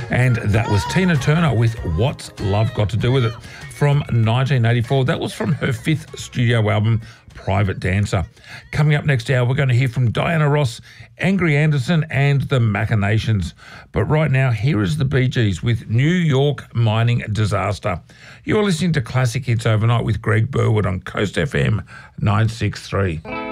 And that was Tina Turner with What's Love Got to Do With It from 1984. That was from her 5th studio album, Private Dancer. Coming up next hour, we're going to hear from Diana Ross, Angry Anderson and the Machinations. But right now, here is the Bee Gees with New York Mining Disaster. You're listening to Classic Hits Overnight with Greg Burwood on Coast FM 963.